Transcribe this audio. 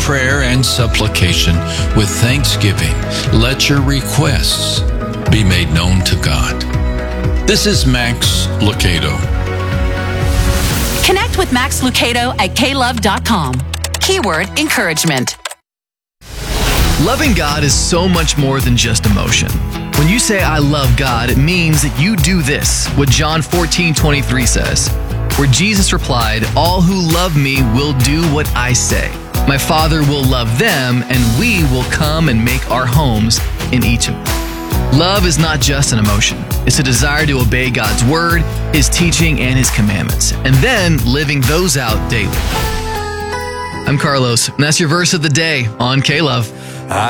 prayer and supplication with thanksgiving, let your requests be made known to God. This is Max Lucado. Connect with Max Lucado at klove.com. Keyword encouragement. Loving God is so much more than just emotion. When you say, I love God, it means that you do this, what John 14:23 says, where Jesus replied, all who love me will do what I say. My Father will love them, and we will come and make our homes in each of them. Love is not just an emotion. It's a desire to obey God's word, His teaching, and His commandments, and then living those out daily. I'm Carlos, and that's your verse of the day on K-Love.